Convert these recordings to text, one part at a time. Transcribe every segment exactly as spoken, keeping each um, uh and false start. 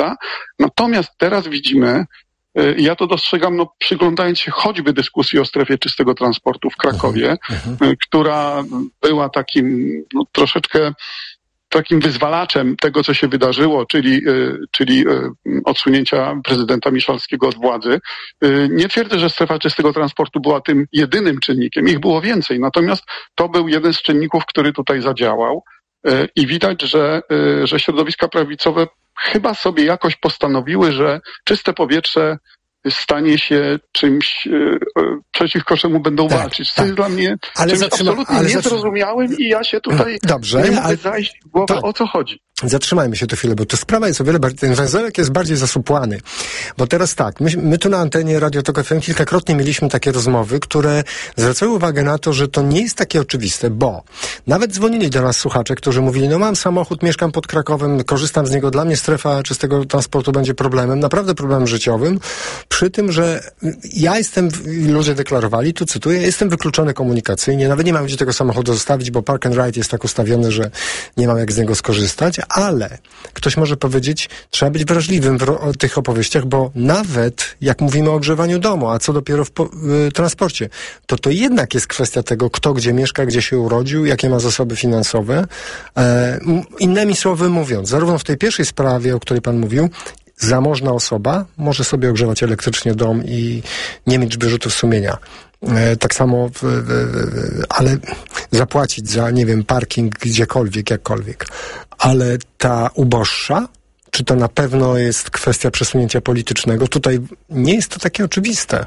prawda? Natomiast teraz widzimy, ja to dostrzegam, no, przyglądając się choćby dyskusji o strefie czystego transportu w Krakowie, uh-huh. która była takim no, troszeczkę takim wyzwalaczem tego, co się wydarzyło, czyli, czyli odsunięcia prezydenta Miszalskiego od władzy. Nie twierdzę, że strefa czystego transportu była tym jedynym czynnikiem. Ich było więcej. Natomiast to był jeden z czynników, który tutaj zadziałał. I widać, że, że środowiska prawicowe chyba sobie jakoś postanowiły, że czyste powietrze stanie się czymś, e, przeciwko czemu będą tak, walczyć. To tak. jest dla mnie ale czymś zatrzyma, absolutnie ale niezrozumiałym zatrzyma... i ja się tutaj Dobrze, nie mogę ale... zajść w głowę, to... o co chodzi. Zatrzymajmy się tu chwilę, bo to sprawa jest o wiele bardziej, ten węzełek jest bardziej zasupłany. Bo teraz tak, my, my tu na antenie Radio Tok F M kilkakrotnie mieliśmy takie rozmowy, które zwracały uwagę na to, że to nie jest takie oczywiste, bo nawet dzwonili do nas słuchacze, którzy mówili, no mam samochód, mieszkam pod Krakowem, korzystam z niego, dla mnie strefa czystego transportu będzie problemem, naprawdę problemem życiowym, przy tym, że ja jestem, ludzie deklarowali, tu cytuję, jestem wykluczony komunikacyjnie, nawet nie mam gdzie tego samochodu zostawić, bo park and ride jest tak ustawiony, że nie mam jak z niego skorzystać, ale ktoś może powiedzieć, trzeba być wrażliwym w ro- tych opowieściach, bo nawet jak mówimy o ogrzewaniu domu, a co dopiero w po- y, transporcie, to to jednak jest kwestia tego, kto gdzie mieszka, gdzie się urodził, jakie ma zasoby finansowe. E, innymi słowy mówiąc, zarówno w tej pierwszej sprawie, o której pan mówił, zamożna osoba może sobie ogrzewać elektrycznie dom i nie mieć wyrzutów sumienia. E, tak samo, w, w, w, ale zapłacić za, nie wiem, parking gdziekolwiek, jakkolwiek. Ale ta uboższa, czy to na pewno jest kwestia przesunięcia politycznego? Tutaj nie jest to takie oczywiste.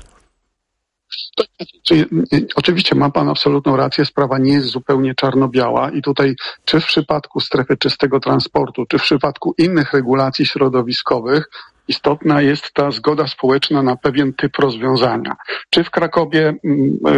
Oczywiście ma pan absolutną rację, sprawa nie jest zupełnie czarno-biała i tutaj czy w przypadku strefy czystego transportu, czy w przypadku innych regulacji środowiskowych istotna jest ta zgoda społeczna na pewien typ rozwiązania. Czy w Krakowie y,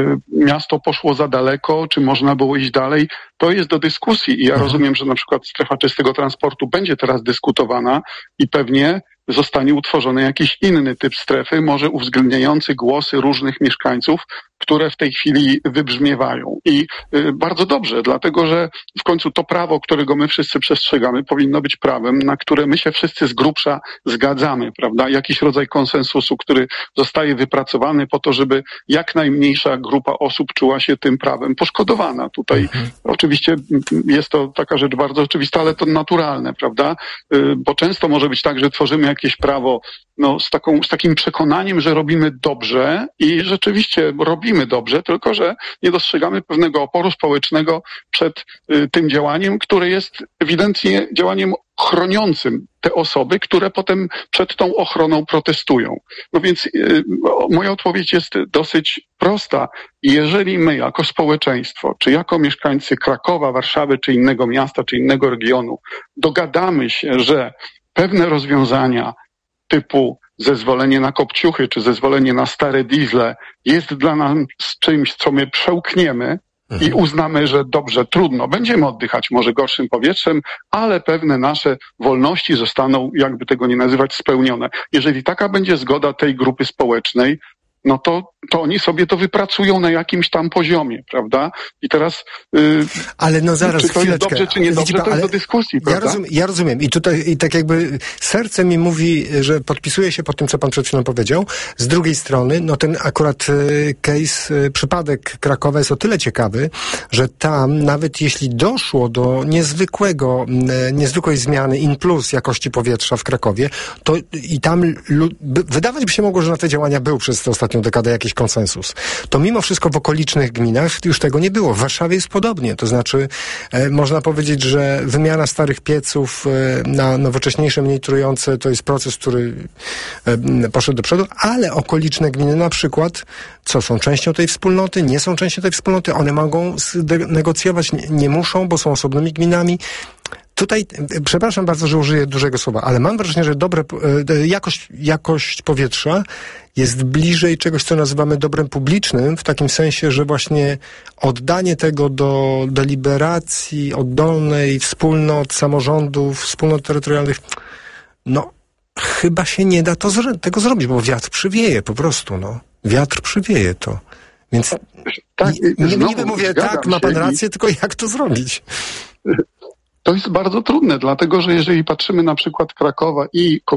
miasto poszło za daleko, czy można było iść dalej, to jest do dyskusji i ja mhm. rozumiem, że na przykład strefa czystego transportu będzie teraz dyskutowana i pewnie zostanie utworzony jakiś inny typ strefy, może uwzględniający głosy różnych mieszkańców, które w tej chwili wybrzmiewają. I y, bardzo dobrze, dlatego że w końcu to prawo, którego my wszyscy przestrzegamy, powinno być prawem, na które my się wszyscy z grubsza zgadzamy, prawda? Jakiś rodzaj konsensusu, który zostaje wypracowany po to, żeby jak najmniejsza grupa osób czuła się tym prawem poszkodowana. Tutaj mhm. oczywiście jest to taka rzecz bardzo oczywista, ale to naturalne, prawda? Y, bo często może być tak, że tworzymy jakieś prawo no, z, taką, z takim przekonaniem, że robimy dobrze i rzeczywiście robimy dobrze, tylko że nie dostrzegamy pewnego oporu społecznego przed y, tym działaniem, które jest ewidentnie działaniem chroniącym te osoby, które potem przed tą ochroną protestują. No więc y, moja odpowiedź jest dosyć prosta. Jeżeli my jako społeczeństwo, czy jako mieszkańcy Krakowa, Warszawy, czy innego miasta, czy innego regionu dogadamy się, że pewne rozwiązania typu zezwolenie na kopciuchy, czy zezwolenie na stare diesle jest dla nas czymś, co my przełkniemy mhm. i uznamy, że dobrze, trudno, będziemy oddychać może gorszym powietrzem, ale pewne nasze wolności zostaną, jakby tego nie nazywać, spełnione. Jeżeli taka będzie zgoda tej grupy społecznej, no to, to oni sobie to wypracują na jakimś tam poziomie, prawda? I teraz yy, ale no zaraz, czy to chwileczkę. jest dobrze, czy nie dobrze, to jest do dyskusji, prawda? Ja rozumiem, ja rozumiem. I tutaj i tak jakby serce mi mówi, że podpisuję się pod tym, co pan przed chwilą powiedział. Z drugiej strony, no ten akurat y, case, y, przypadek Krakowa jest o tyle ciekawy, że tam nawet jeśli doszło do niezwykłego, y, niezwykłej zmiany in plus jakości powietrza w Krakowie, to i tam lu, by, wydawać by się mogło, że na te działania był przez te ostatnie dekadę jakiś konsensus. To mimo wszystko w okolicznych gminach już tego nie było. W Warszawie jest podobnie. To znaczy e, można powiedzieć, że wymiana starych pieców e, na nowocześniejsze, mniej trujące to jest proces, który e, poszedł do przodu, ale okoliczne gminy na przykład, co są częścią tej wspólnoty, nie są częścią tej wspólnoty, one mogą negocjować, nie, nie muszą, bo są osobnymi gminami. Tutaj, przepraszam bardzo, że użyję dużego słowa, ale mam wrażenie, że dobre, jakość, jakość powietrza jest bliżej czegoś, co nazywamy dobrem publicznym, w takim sensie, że właśnie oddanie tego do deliberacji oddolnej, wspólnot, samorządów, wspólnot terytorialnych, no chyba się nie da to, tego zrobić, bo wiatr przywieje po prostu, no. Wiatr przywieje to. Więc tak, nie, nie mówię, tak, ma pan rację, tylko jak to zrobić? To jest bardzo trudne, dlatego że jeżeli patrzymy na przykład Krakowa i